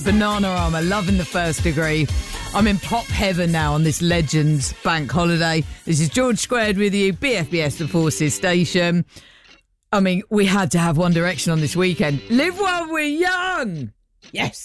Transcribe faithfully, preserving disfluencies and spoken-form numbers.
Bananarama, loving the First Degree. I'm in pop heaven now on this Legends bank holiday. This is George Squared with you, B F B S The Forces Station. I mean, we had to have One Direction on this weekend. Live while we're young! Yes!